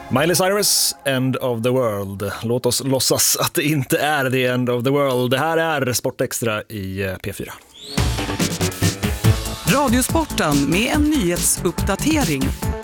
Miley Cyrus, End of the World. Låt oss låtsas att det inte är the end of the world. Det här är Sportextra i P4. Radiosporten med en nyhetsuppdatering.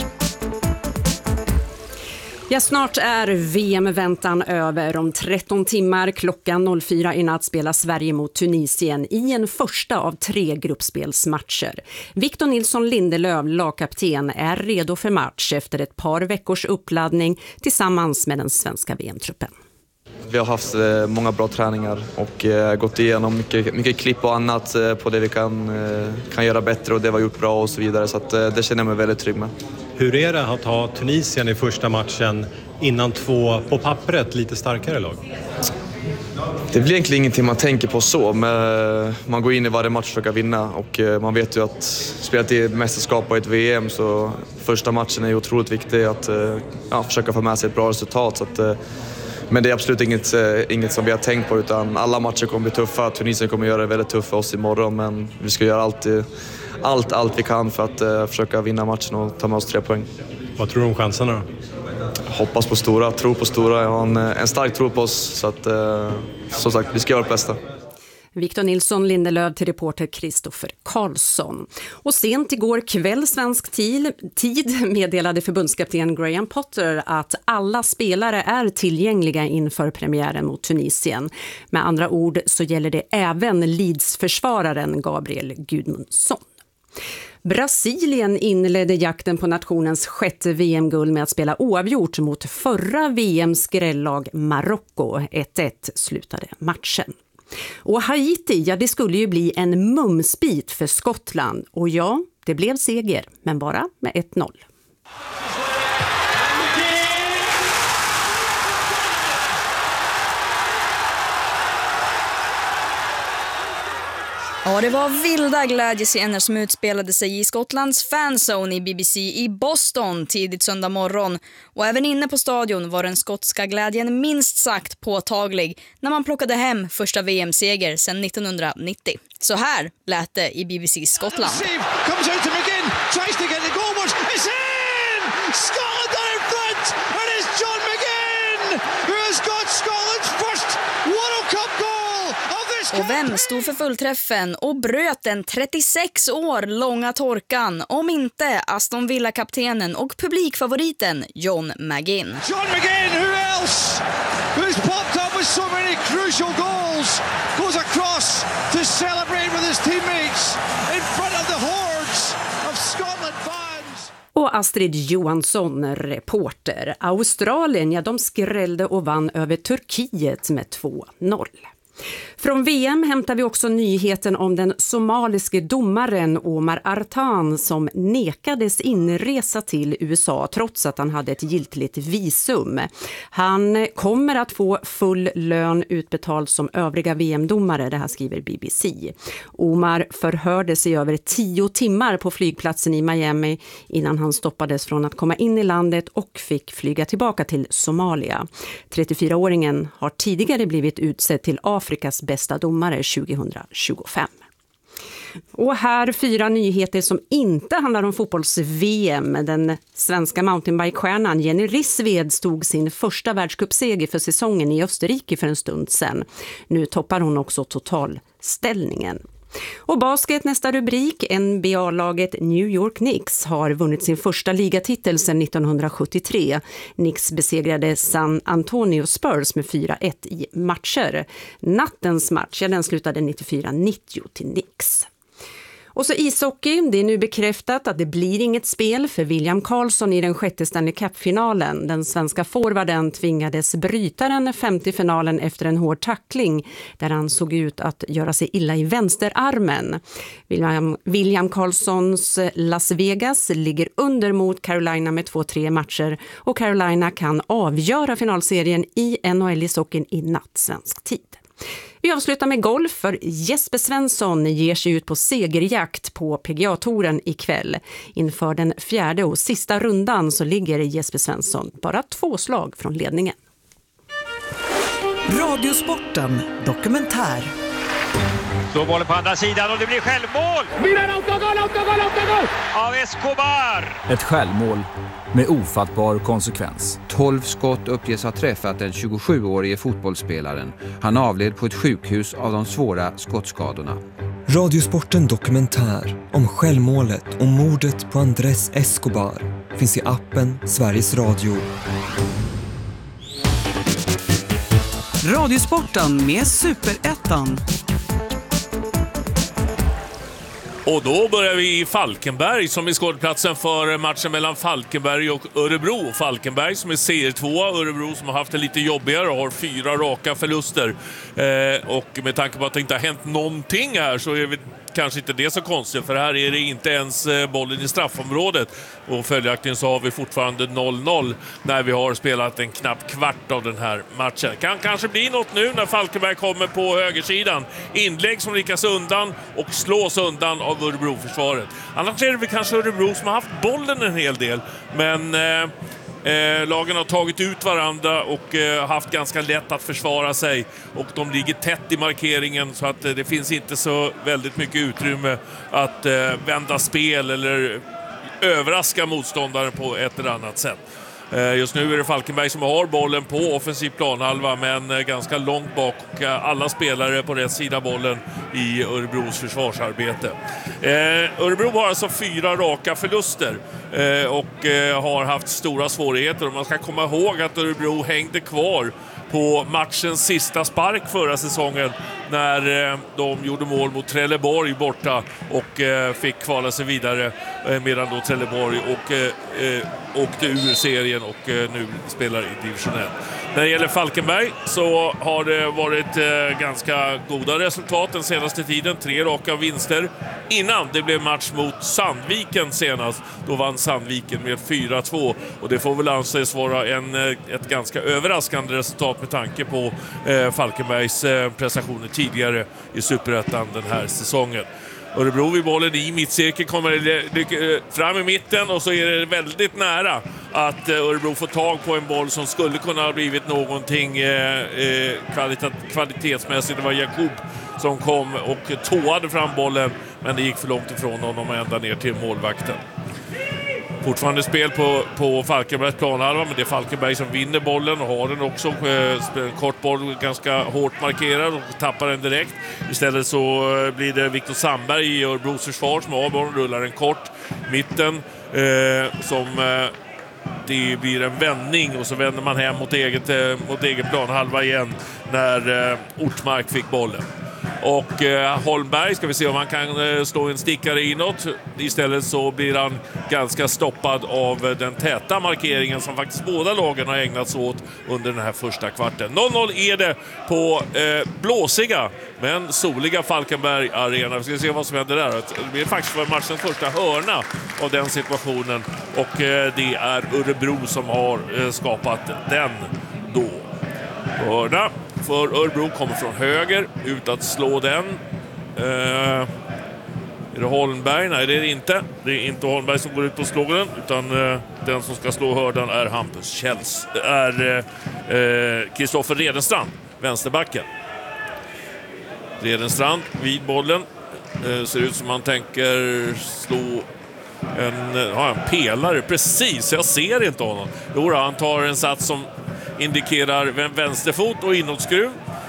Ja, snart är VM-väntan över. Om 13 timmar klockan 04 i natt spelar Sverige mot Tunisien i en första av 3 gruppspelsmatcher. Victor Nilsson Lindelöf, lagkapten, är redo för match efter ett par veckors uppladdning tillsammans med den svenska VM-truppen. Vi har haft många bra träningar och gått igenom mycket klipp och annat på det vi kan göra bättre och det var gjort bra och så vidare. Så att, det känner jag mig väldigt trygg med. Hur är det att ha Tunisien i första matchen innan 2 på pappret lite starkare lag? Det blir egentligen ingenting man tänker på så, men man går in i varje match och försöker vinna och man vet ju att spelat i ett mästerskap och ett VM så första matchen är otroligt viktig att försöka få med sig ett bra resultat. Så att, men det är absolut inget som vi har tänkt på, utan alla matcher kommer bli tuffa. Tunisien kommer göra det väldigt tufft för oss imorgon, men vi ska göra allt vi kan för att försöka vinna matchen och ta med oss 3 poäng. Vad tror du om chanserna då? Hoppas på stora, tro på stora. Jag har en stark tro på oss, så att som sagt, vi ska göra det bästa. Victor Nilsson Lindelöf till reporter Kristoffer Karlsson. Och sent igår kväll svensk tid meddelade förbundskapten Graham Potter att alla spelare är tillgängliga inför premiären mot Tunisien. Med andra ord så gäller det även Leeds-försvararen Gabriel Gudmundsson. Brasilien inledde jakten på nationens 6:e VM-guld med att spela oavgjort mot förra VM-skrällag Marocko. 1-1 slutade matchen. Och Haiti, det skulle ju bli en mumsbit för Skottland. Och ja, det blev seger, men bara med 1-0. Ja, det var vilda glädjescener som utspelade sig i Skottlands fanzone i BBC i Boston tidigt söndag morgon. Och även inne på stadion var den skotska glädjen minst sagt påtaglig när man plockade hem första VM-seger sedan 1990. Så här lät det i BBC Skottland. Och vem stod för fullträffen och bröt den 36 år långa torkan om inte Aston Villa-kaptenen och publikfavoriten John McGinn. John McGinn, who else? Who's popped up with so many crucial goals, goes across to celebrate with his teammates in front of the hordes of Scotland fans. Och Astrid Johansson, reporter. Australien, de skrällde och vann över Turkiet med 2-0. Från VM hämtar vi också nyheten om den somaliske domaren Omar Artan som nekades inresa till USA trots att han hade ett giltigt visum. Han kommer att få full lön utbetald som övriga VM-domare, det här skriver BBC. Omar förhördes i över 10 timmar på flygplatsen i Miami innan han stoppades från att komma in i landet och fick flyga tillbaka till Somalia. 34-åringen har tidigare blivit utsedd till Afrikas bästa domare 2025. Och här 4 nyheter som inte handlar om fotbolls-VM. Den svenska mountainbike-stjärnan Jenny Rissved stod sin första världscupseger för säsongen i Österrike för en stund sedan. Nu toppar hon också totalställningen. Och basket, nästa rubrik. NBA-laget New York Knicks har vunnit sin första ligatitel sedan 1973. Knicks besegrade San Antonio Spurs med 4-1 i matcher. Nattens match, den slutade 94-90 till Knicks. Och så ishockey, det är nu bekräftat att det blir inget spel för William Karlsson i den 6:e Stanley Cup-finalen. Den svenska forwarden tvingades bryta den 5:e finalen efter en hård tackling där han såg ut att göra sig illa i vänsterarmen. William Karlssons Las Vegas ligger under mot Carolina med 2-3 matcher och Carolina kan avgöra finalserien i NHL-ishockeyn i natt svensk tid. Vi avslutar med golf för Jesper Svensson ger sig ut på segerjakt på PGA-touren ikväll. Inför den 4:e och sista rundan så ligger Jesper Svensson bara 2 slag från ledningen. Radiosporten dokumentär. Då bollen på andra sidan och det blir självmål! Autogol! Av Escobar! Ett självmål med ofattbar konsekvens. 12 skott uppges ha träffat den 27-årige fotbollsspelaren. Han avled på ett sjukhus av de svåra skottskadorna. Radiosporten dokumentär om självmålet och mordet på Andrés Escobar finns i appen Sveriges Radio. Radiosporten med Superettan. Och då börjar vi i Falkenberg som är skådeplatsen för matchen mellan Falkenberg och Örebro. Falkenberg som är CR2, Örebro som har haft det lite jobbigare och har 4 raka förluster. Och med tanke på att det inte har hänt någonting här så är vi kanske inte det så konstigt, för här är det inte ens bollen i straffområdet och följaktligen så har vi fortfarande 0-0 när vi har spelat en knapp kvart av den här matchen. Kan kanske bli något nu när Falkenberg kommer på högersidan. Inlägg som lyckas undan och slås undan av Örebro-försvaret. Annars är det väl kanske Örebro som har haft bollen en hel del, men lagen har tagit ut varandra och haft ganska lätt att försvara sig och de ligger tätt i markeringen så att det finns inte så väldigt mycket utrymme att vända spel eller överraska motståndaren på ett eller annat sätt. Just nu är det Falkenberg som har bollen på offensiv planhalva men ganska långt bak och alla spelare på rätt sida bollen i Örebros försvarsarbete. Örebro har alltså 4 raka förluster och har haft stora svårigheter och man ska komma ihåg att Örebro hängde kvar på matchens sista spark förra säsongen när de gjorde mål mot Trelleborg borta och fick kvala sig vidare medan då Trelleborg åkte ur serien och nu spelar i division 1. När det gäller Falkenberg så har det varit ganska goda resultat den senaste tiden. 3 raka vinster innan det blev match mot Sandviken senast. Då vann Sandviken med 4-2 och det får väl anses vara ett ganska överraskande resultat med tanke på Falkenbergs prestationer tidigare i Superettan den här säsongen. Örebro vid bollen i mittcirkeln kommer fram i mitten och så är det väldigt nära att Örebro får tag på en boll som skulle kunna ha blivit någonting kvalitetsmässigt. Det var Jakub som kom och tåade fram bollen men det gick för långt ifrån honom och ända ner till målvakten. Fortfarande spel på Falkenbergs planhalva, men det är Falkenberg som vinner bollen och har den också. En kort boll, ganska hårt markerad och tappar den direkt. Istället så blir det Viktor Sandberg i Örebros försvar som har bollen, rullar en kort mitten det blir en vändning och så vänder man hem mot egen planhalva igen när Ortmark fick bollen. Och Holmberg ska vi se om han kan slå en stickare inåt. Istället så blir han ganska stoppad av den täta markeringen som faktiskt båda lagen har ägnat sig åt under den här första kvarten. 0-0 är det på blåsiga men soliga Falkenberg Arena. Vi ska se vad som händer där. Det blir faktiskt matchens första hörna av den situationen och det är Örebro som har skapat den då. Hörna för Örebro kommer från höger ut att slå den. Är det Holmberg? Nej, det är det inte. Det är inte Holmberg som går ut och slår den utan den som ska slå hördan är Hampus Kjells. Det är Kristoffer Redenstrand, vänsterbacken. Redenstrand vid bollen. Ser ut som han tänker slå en pelare. Precis, jag ser inte honom. Då han tar en sats som indikerar vänsterfot och inåtskruv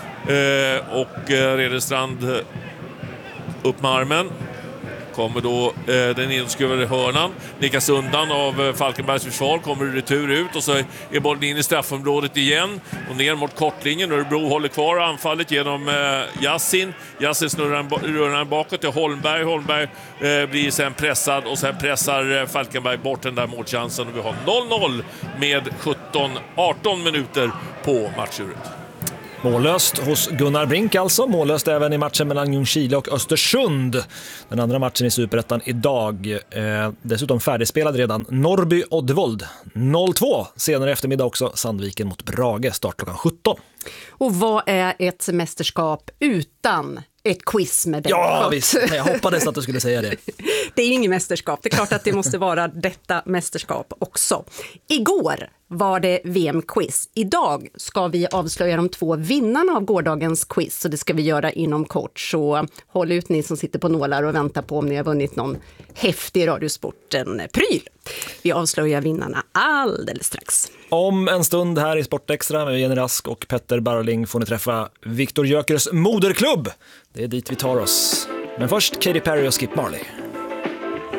och Redenstrand upp med armen. Kommer då den inskruvade hörnan. Nickas undan av Falkenbergs försvar. Kommer retur ut och så är bollen in i straffområdet igen. Och ner mot kortlinjen. Örebro håller kvar anfallet genom Yassin. Yassin snurrar bakåt till Holmberg. Holmberg blir sen pressad och sen pressar Falkenberg bort den där målchansen. Och vi har 0-0 med 17-18 minuter på matchuret. Mållöst hos Gunnar Brink alltså. Mållöst även i matchen mellan Ljungskile och Östersund. Den andra matchen i Superettan idag. Dessutom färdigspelad redan. Norrby Oddevold 0-2. Senare eftermiddag också Sandviken mot Brage. Start klockan 17. Och vad är ett mästerskap utan ett quiz med dig? Ja, visst. Jag hoppades att du skulle säga det. Det är inget mästerskap. Det är klart att det måste vara detta mästerskap också. Igår var det VM-quiz. Idag ska vi avslöja de 2 vinnarna av gårdagens quiz, och det ska vi göra inom kort. Så håll ut ni som sitter på nålar och väntar på om ni har vunnit någon häftig Radiosporten-pryl. Vi avslöjar vinnarna alldeles strax. Om en stund här i Sportextra med Jenny Rask och Petter Barling får ni träffa Viktor Jökers moderklubb. Det är dit vi tar oss. Men först Katy Perry och Skip Marley.